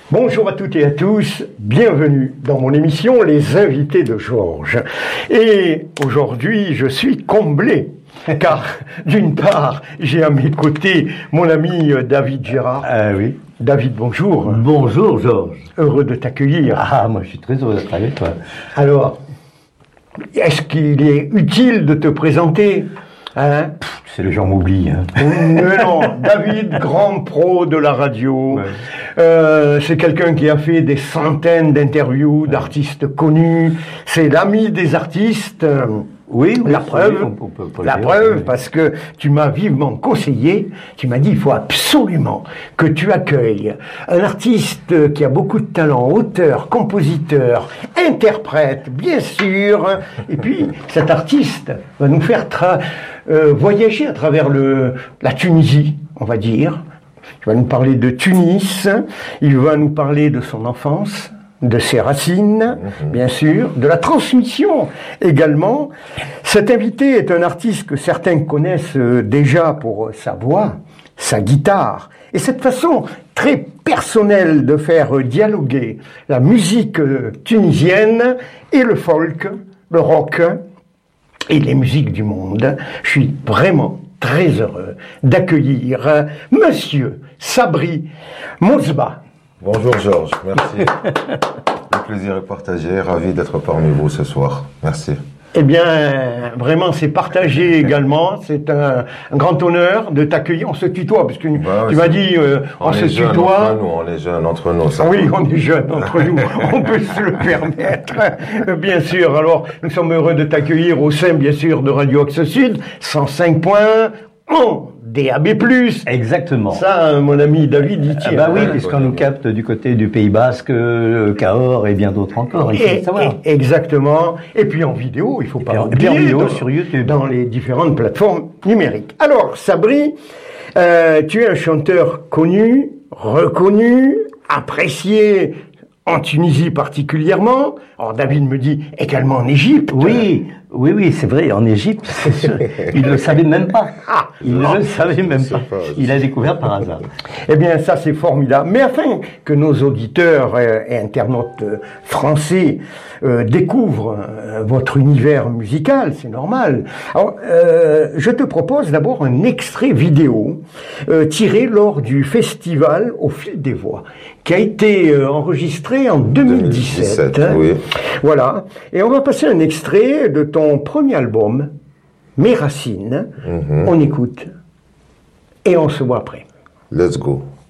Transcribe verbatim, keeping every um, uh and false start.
Bonjour à toutes et à tous, bienvenue dans mon émission Les Invités de Georges. Et aujourd'hui, je suis comblé, car d'une part, j'ai à mes côtés mon ami David Gérard. Ah oui. David, bonjour. Bonjour Georges. Heureux de t'accueillir. Ah, moi je suis très heureux d'être avec toi. Alors, est-ce qu'il est utile de te présenter hein? C'est les gens m'oublient. Hein. Mais non, David, grand pro de la radio. Ouais. Euh, c'est quelqu'un qui a fait des centaines d'interviews d'artistes connus. C'est l'ami des artistes. Oui, oui, la preuve, oui, on peut, on peut la dire, preuve, oui. Parce que tu m'as vivement conseillé, tu m'as dit il faut absolument que tu accueilles un artiste qui a beaucoup de talent, auteur, compositeur, interprète, bien sûr, et puis cet artiste va nous faire tra- euh, voyager à travers le, la Tunisie, on va dire. Il va nous parler de Tunis, il va nous parler de son enfance, de ses racines, mmh. bien sûr, de la transmission également. Cet invité est un artiste que certains connaissent déjà pour sa voix, sa guitare, et cette façon très personnelle de faire dialoguer la musique tunisienne et le folk, le rock et les musiques du monde. Je suis vraiment très heureux d'accueillir Monsieur Sabri Mosba. Bonjour Georges, merci. Le plaisir est partagé, ravi d'être parmi vous ce soir. Merci. Eh bien, vraiment, c'est partagé également. C'est un, un grand honneur de t'accueillir. On se tutoie, parce que bah, tu m'as dit, euh, on, on se tutoie. Entre nous, on est jeunes entre nous. Ça oui, on est jeunes entre nous. On peut se le permettre, bien sûr. Alors, nous sommes heureux de t'accueillir au sein, bien sûr, de Radio Axe Sud, cent cinq point un. D A B plus. Exactement. Ça, mon ami David, il tient. Ah bah oui, puisqu'on nous capte du côté du Pays Basque, euh, Cahors et bien d'autres encore. Il faut et, le savoir. Et, exactement. Et puis en vidéo, il faut et pas oublier. Et puis en vidéo dans, sur YouTube. Dans les différentes plateformes numériques. Alors, Sabri, euh, tu es un chanteur connu, reconnu, apprécié en Tunisie particulièrement. Alors David me dit également en Égypte. Oui, oui, oui, c'est vrai, en Égypte, c'est sûr. Il ne le savait même pas. Ah, il ne le savait même pas. pas. Il a découvert par hasard. Eh bien, ça, c'est formidable. Mais afin que nos auditeurs et internautes français euh, découvrent euh, votre univers musical, c'est normal. Alors, euh, je te propose d'abord un extrait vidéo euh, tiré lors du festival Au Fil des Voix, qui a été euh, enregistré en deux mille dix-sept. deux mille dix-sept, hein. Oui. Voilà. Et on va passer un extrait de ton premier album, Mes Racines. Mm-hmm. On écoute et on se voit après. Let's go.